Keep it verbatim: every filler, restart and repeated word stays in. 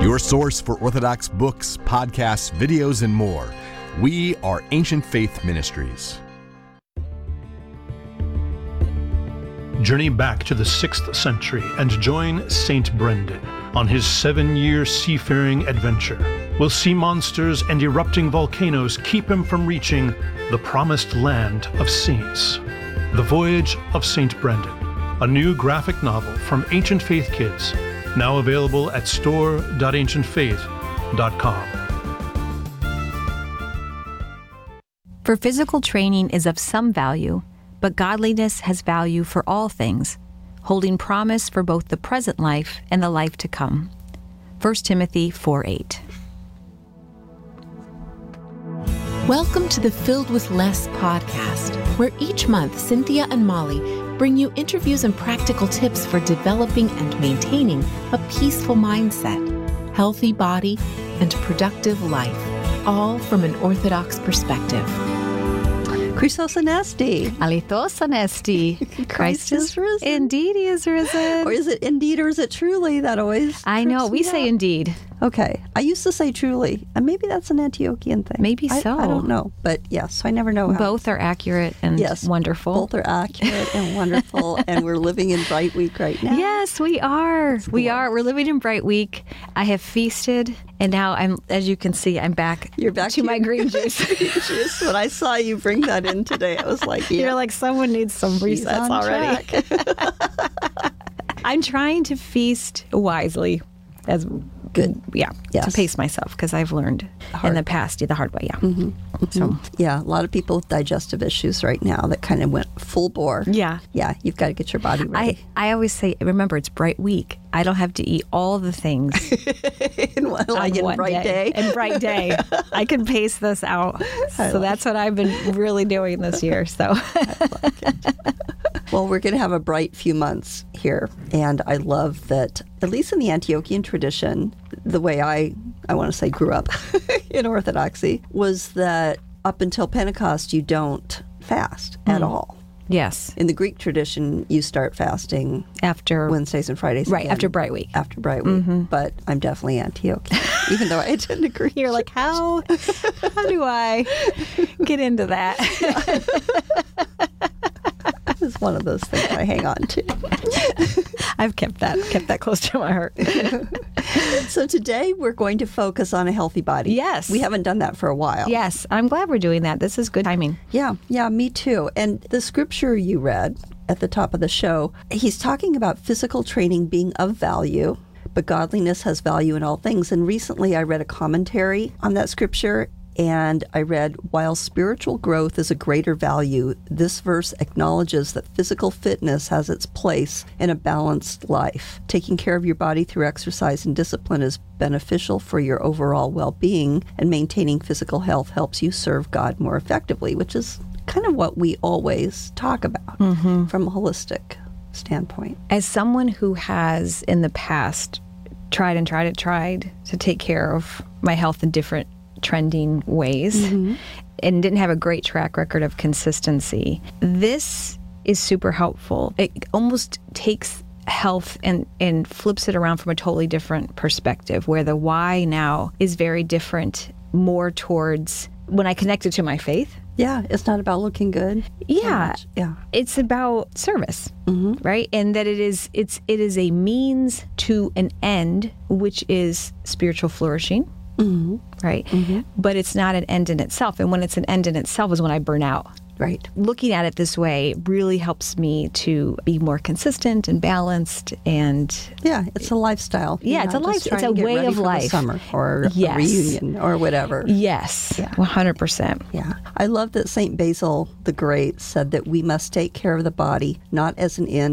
Your source for Orthodox books, podcasts, videos, and more. We are Ancient Faith Ministries. Journey back to the sixth century and join Saint Brendan on his seven-year seafaring adventure. Will sea monsters and erupting volcanoes keep him from reaching the promised land of saints? The Voyage of Saint Brendan, a new graphic novel from Ancient Faith Kids, now available at store dot ancient faith dot com. For physical training is of some value, but godliness has value for all things, holding promise for both the present life and the life to come. First Timothy four eight. Welcome to the Filled with Less podcast, where each month Cynthia and Molly bring you interviews and practical tips for developing and maintaining a peaceful mindset, healthy body, and productive life, all from an Orthodox perspective. Christos Anesti. Alithos Anesti. Christ is risen. Indeed, he is risen. Or is it indeed or is it truly? That always I know. trips We me say up. indeed. Okay. I used to say truly. And maybe that's an Antiochian thing. Maybe I, so. I don't know. But yes, I never know how. Both are accurate and Yes, wonderful. Both are accurate and wonderful. And we're living in Bright Week right now. Yes, we are. We are. We're living in Bright Week. I have feasted, and now I'm, as you can see, I'm back. You're back to, to my your green juice. Just when I saw you bring that in today, I was like, yeah. You're like, someone needs some she's resets on already. track. I'm trying to feast wisely, as Good. yeah, Yes. to pace myself, because I've learned Hard in the way. past, yeah, the hard way, yeah. So Yeah, a lot of people with digestive issues right now that kind of went full bore. yeah. Yeah, you've got to get your body I, ready. I always say, remember, it's Bright Week. I don't have to eat all the things in one, like on in one Bright Day. And Bright Day. I can pace this out. So like that's what I've been really doing this year. So Well, we're going to have a bright few months here. And I love that, at least in the Antiochian tradition, the way I, I want to say grew up in Orthodoxy, was that up until Pentecost, you don't fast at all. yes, In the Greek tradition, you start fasting after Wednesdays and Fridays. right again, after Bright Week. After Bright Week. But I'm definitely Antiochian, even though I didn't agree. You're like, how how do I get into that? It's one of those things I hang on to. I've kept that kept that close to my heart. So today we're going to focus on a healthy body. Yes. We haven't done that for a while. Yes, I'm glad we're doing that. This is good timing. Yeah, yeah, me too. And the scripture you read at the top of the show, he's talking about physical training being of value, but godliness has value in all things. And recently I read a commentary on that scripture, and I read, while spiritual growth is a greater value, this verse acknowledges that physical fitness has its place in a balanced life. Taking care of your body through exercise and discipline is beneficial for your overall well-being, and maintaining physical health helps you serve God more effectively, which is kind of what we always talk about from a holistic standpoint. As someone who has in the past tried and tried and tried to take care of my health in different trending ways and didn't have a great track record of consistency, this is super helpful. It almost takes health and, and flips it around from a totally different perspective, where the why now is very different, more towards when I connect it to my faith. Yeah, it's not about looking good. so Yeah. much. Yeah. It's about service, right? And that it is it's it is a means to an end, which is spiritual flourishing, right? But it's not an end in itself. And when it's an end in itself is when I burn out. Right. Looking at it this way really helps me to be more consistent and balanced, and Yeah, it's a lifestyle. Yeah, You're it's a not life- just it's trying a to get way ready of for the life. summer or Yes. a reunion or whatever. yes, Yeah. one hundred percent. Yeah. I love that Saint Basil the Great said that we must take care of the body not as an end